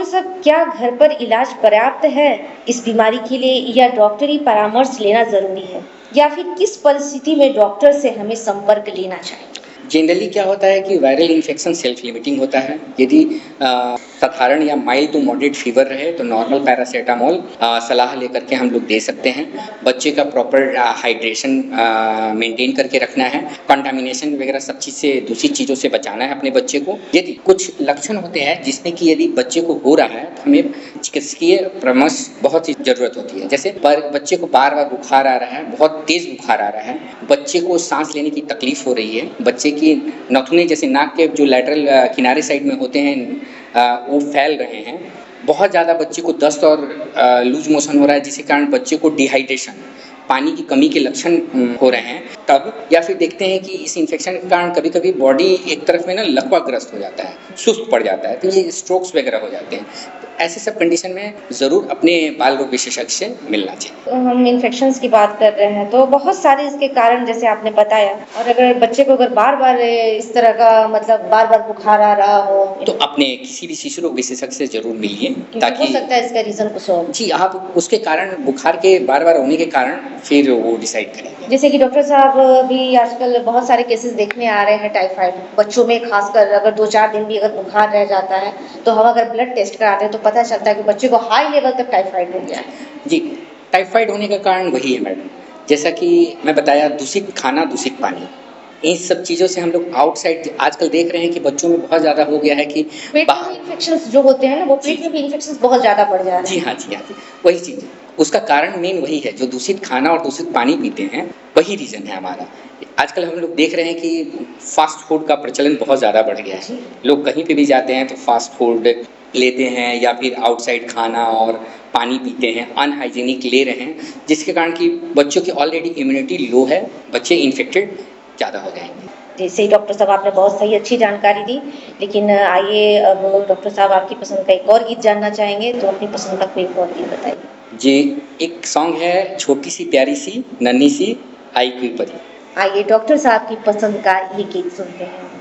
साहब, क्या घर पर इलाज पर्याप्त है इस बीमारी के लिए या डॉक्टरी परामर्श लेना ज़रूरी है? या फिर किस परिस्थिति में डॉक्टर से हमें संपर्क लेना चाहिए? जनरली क्या होता है कि वायरल इन्फेक्शन सेल्फ लिमिटिंग होता है। यदि साधारण या माइल्ड टू मॉडरेट फीवर रहे तो नॉर्मल पैरासीटामोल सलाह लेकर के हम लोग दे सकते हैं। बच्चे का प्रॉपर हाइड्रेशन मेंटेन करके रखना है। कंटामिनेशन वगैरह सब चीज़ से, दूसरी चीज़ों से बचाना है अपने बच्चे को। यदि कुछ लक्षण होते हैं जिसमें कि यदि बच्चे को हो रहा है तो हमें चिकित्सकीय परामर्श बहुत ही ज़रूरत होती है। जैसे बच्चे को बार बार बुखार आ रहा है, बहुत तेज़ बुखार आ रहा है, बच्चे को सांस लेने की तकलीफ हो रही है, बच्चे की नथुने जैसे नाक के जो लैटरल किनारे साइड में होते हैं वो फैल रहे हैं, बहुत ज़्यादा बच्चे को दस्त और लूज मोशन हो रहा है, जिसके कारण बच्चे को डिहाइड्रेशन, पानी की कमी के लक्षण हो रहे हैं, तब या फिर देखते हैं कि इस इन्फेक्शन के कारण कभी कभी बॉडी एक तरफ में ना लकवाग्रस्त हो जाता है, सुस्त पड़ जाता है, तो ये स्ट्रोक्स वगैरह हो जाते हैं। तो ऐसे सब कंडीशन में ज़रूर अपने बाल रोग विशेषज्ञ से मिलना चाहिए। तो हम इन्फेक्शंस की बात कर रहे हैं तो बहुत सारे इसके कारण जैसे आपने बताया, और अगर बच्चे को अगर बार बार इस तरह का मतलब बार बार बुखार आ रहा हो तो अपने किसी भी शिशु रोग विशेषज्ञ से जरूर मिलिए, ताकि हो सकता है इसका रीजन कुछ और। जी, आप उसके कारण, बुखार के बार बार होने के कारण फिर वो डिसाइड करेंगे। जैसे कि डॉक्टर साहब, भी आजकल बहुत सारे केसेस देखने आ रहे हैं टाइफाइड बच्चों में, खासकर अगर 2-4 दिन भी अगर बुखार रह जाता है तो हम अगर ब्लड टेस्ट कराते हैं तो पता चलता है कि बच्चे को हाई लेवल तक टाइफाइड हो गया है। जी, टाइफाइड होने का कारण वही है मैडम, जैसा कि मैं बताया, दूषित खाना, दूषित पानी, इन सब चीज़ों से हम लोग आउटसाइड आजकल देख रहे हैं कि बच्चों में बहुत ज़्यादा हो गया है कि पेट में इन्फेक्शंस जो होते हैं ना, वो पेट में भी इन्फेक्शंस बहुत ज़्यादा बढ़ जा रहे हैं। जी हाँ, जी हाँ, जी, वही चीज़ है। उसका कारण मेन वही है, जो दूषित खाना और दूषित पानी पीते हैं, वही रीज़न है हमारा। आजकल हम लोग देख रहे हैं कि फास्ट फूड का प्रचलन बहुत ज़्यादा बढ़ गया है। लोग कहीं पे भी जाते हैं तो फास्ट फूड लेते हैं या फिर आउटसाइड खाना और पानी पीते हैं, अनहाइजीनिक ले रहे हैं, जिसके कारण कि बच्चों की ऑलरेडी इम्यूनिटी लो है, बच्चे इन्फेक्टेड ज़्यादा हो जाएंगे। जैसे ही डॉक्टर साहब आपने बहुत सही अच्छी जानकारी दी, लेकिन आइए अब डॉक्टर साहब आपकी पसंद का एक और गीत जानना चाहेंगे, तो अपनी पसंद का कोई और गीत बताइए। जी, एक सॉन्ग है, छोटी सी प्यारी सी नन्ही सी आई कोई परी। आइए डॉक्टर साहब की पसंद का ये गीत सुनते हैं।